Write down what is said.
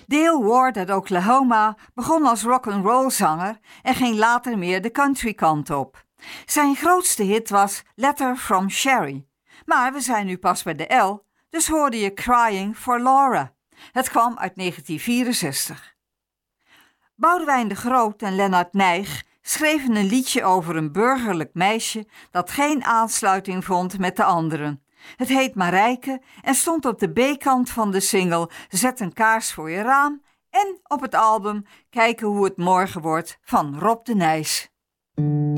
Dale Ward uit Oklahoma begon als rock'n'roll-zanger en ging later meer de countrykant op. Zijn grootste hit was Letter from Sherry. Maar we zijn nu pas bij de L, dus hoorde je Crying for Laura. Het kwam uit 1964. Boudewijn de Groot en Lennart Nijg schreven een liedje over een burgerlijk meisje dat geen aansluiting vond met de anderen. Het heet Marijke en stond op de B-kant van de single Zet een kaars voor je raam en op het album Kijken hoe het morgen wordt van Rob de Nijs.